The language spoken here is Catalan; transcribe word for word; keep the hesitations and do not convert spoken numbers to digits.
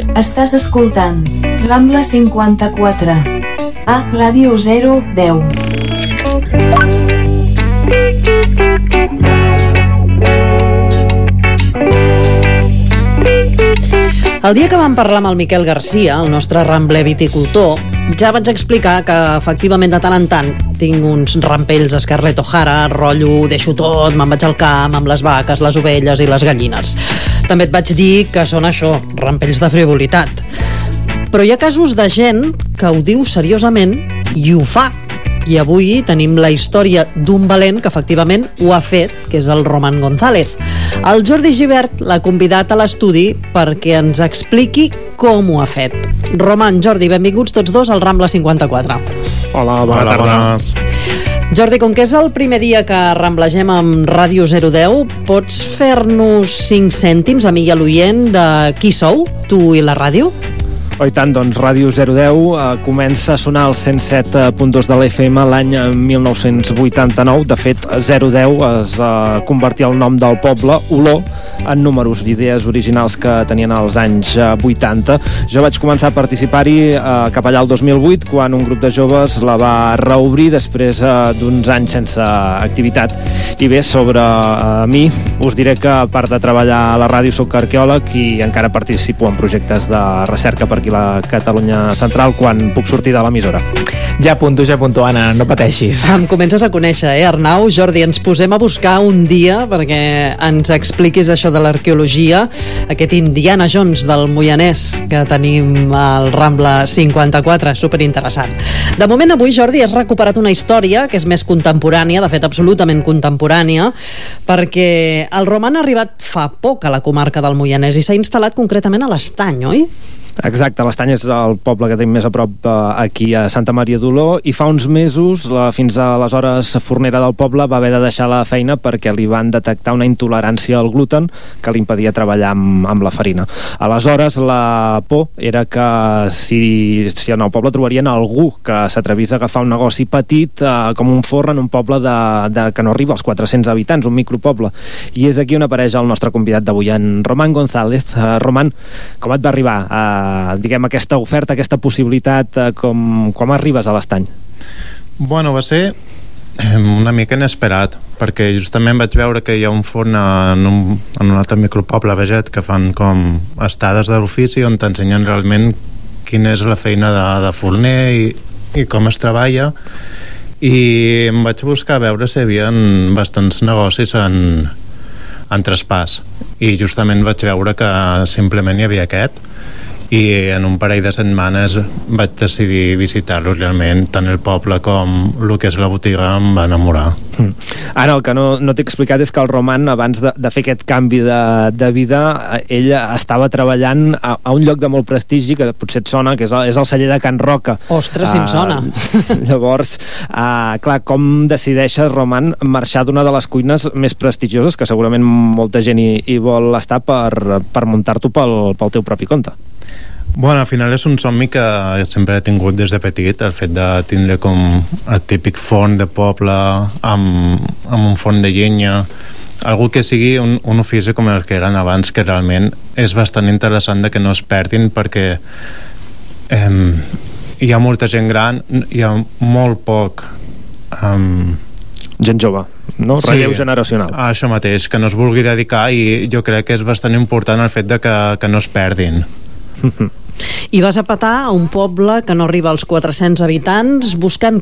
Estàs escoltant Rambla cinquanta-quatre a Ràdio zero deu. El dia que vam parlar amb el Miquel Garcia, el nostre rambler viticultor, ja vaig explicar que efectivament de tant en tant tinc uns rampells a Scarlett O'Hara, rotllo, deixo tot, me'n vaig al camp amb les vaques, les ovelles i les gallines. També et vaig dir que són això, rampells de frivolitat. Però hi ha casos de gent que ho diu seriosament i ho fa. I avui tenim la història d'un valent que efectivament ho ha fet, que és el Roman González. El Jordi Gibert l'ha convidat a l'estudi perquè ens expliqui com ho ha fet. Roman, Jordi, benvinguts tots dos al Rambla cinquanta-quatre. Hola, bona Hola, tarda. bones. Jordi, com que és el primer dia que ramblegem amb Ràdio zero deu, pots fer-nos cinc cèntims, a mi i a l'oient, de qui sou, tu i la ràdio? Oh, i tant, doncs Ràdio zero deu eh, comença a sonar al cent set punt dos de l'F M l'any mil nou-cents vuitanta-nou. De fet, zero deu es eh, convertia el nom del poble, Olor, en números i idees originals que tenien als anys eh, vuitanta. Jo vaig començar a participar-hi eh, cap allà el dos mil vuit, quan un grup de joves la va reobrir després eh, d'uns anys sense activitat. I bé, sobre eh, mi, us diré que a part de treballar a la ràdio soc arqueòleg i encara participo en projectes de recerca per aquí la Catalunya Central quan puc sortir de l'emissora. Ja apunto, ja apunto, Anna, no pateixis. Em comences a conèixer, eh, Arnau? Jordi, ens posem a buscar un dia perquè ens expliquis això de l'arqueologia, aquest Indiana Jones del Moianès que tenim al Rambla cinquanta-quatre, superinteressant. De moment, avui, Jordi, has recuperat una història que és més contemporània, de fet, absolutament contemporània, perquè el Roman ha arribat fa poc a la comarca del Moianès i s'ha instal·lat concretament a l'Estany, oi? Exacte, l'Estany és el poble que tenim més a prop eh, aquí a Santa Maria d'Oló, i fa uns mesos la fins aleshores fornera del poble va haver de deixar la feina perquè li van detectar una intolerància al gluten que li impedia treballar amb, amb la farina. Aleshores la por era que si, si en el poble trobarien algú que s'atrevís a agafar un negoci petit eh, com un forn en un poble de, de, que no arriba als quatre-cents habitants, un micropoble. I és aquí on apareix el nostre convidat d'avui, en Roman González. Uh, Roman, com et va arribar a diguem, aquesta oferta, aquesta possibilitat, eh, com, com arribes a l'Estany? Bueno, va ser una mica inesperat, perquè justament vaig veure que hi ha un forn en un, en un altre micropoble, Veget, que fan com estades de l'ofici on t'ensenyen realment quina és la feina de, de forner i, i com es treballa, i em vaig buscar a veure si hi havia bastants negocis en, en traspàs, i justament vaig veure que simplement hi havia aquest, i en un parell de setmanes vaig decidir visitar-lo. Realment tant el poble com el que és la botiga em va enamorar. Mm. Ara, el que no, no t'he explicat és que el Roman, abans de, de fer aquest canvi de, de vida, ell estava treballant a, a un lloc de molt prestigi, que potser et sona, que és el, és el celler de Can Roca. Ostres, si em sona. Uh, llavors, uh, clar, com decideixes, Roman, marxar d'una de les cuines més prestigioses, que segurament molta gent hi, hi vol estar, per, per muntar-t'ho pel, pel teu propi compte? Bueno, al final és un somni que sempre he tingut des de petit, el fet de tindre com el típic forn de poble amb, amb un forn de llenya, algú que sigui un, un ofici com el que eren abans, que realment és bastant interessant de que no es perdin, perquè eh, hi ha molta gent gran, hi ha molt poc eh, gent jove, no? Sí, relleu generacional. Això mateix, que no es vulgui dedicar, i jo crec que és bastant important el fet de que, que no es perdin. I vas a petar a un poble que no arriba als quatre-cents habitants buscant